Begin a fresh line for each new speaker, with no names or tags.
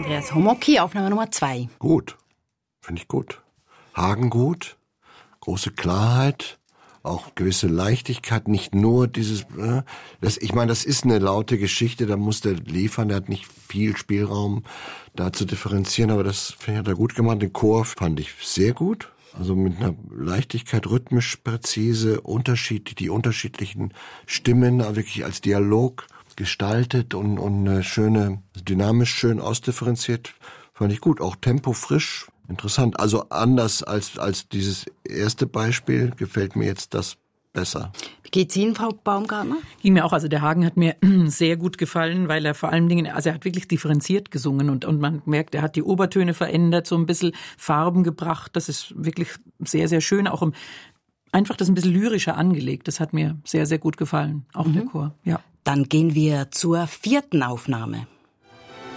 Andreas Homocki, Aufnahme Nummer 2.
Gut, finde ich gut. Hagen gut, große Klarheit, auch gewisse Leichtigkeit, nicht nur dieses, ich meine, das ist eine laute Geschichte, da muss der liefern, der hat nicht viel Spielraum da zu differenzieren, aber das finde ich, hat er gut gemacht. Den Chor fand ich sehr gut, also mit einer Leichtigkeit, rhythmisch präzise, die unterschiedlichen Stimmen wirklich als Dialog gestaltet und eine schöne, dynamisch schön ausdifferenziert, fand ich gut. Auch Tempo frisch, interessant. Also anders als dieses erste Beispiel gefällt mir jetzt das besser.
Wie geht's Ihnen, Frau Baumgartner?
Ging mir auch, also der Hagen hat mir sehr gut gefallen, weil er vor allen Dingen, also er hat wirklich differenziert gesungen und man merkt, er hat die Obertöne verändert, so ein bisschen Farben gebracht. Das ist wirklich sehr, sehr schön, auch einfach das ein bisschen lyrischer angelegt. Das hat mir sehr, sehr gut gefallen, auch der Chor, ja.
Dann gehen wir zur 4. Aufnahme.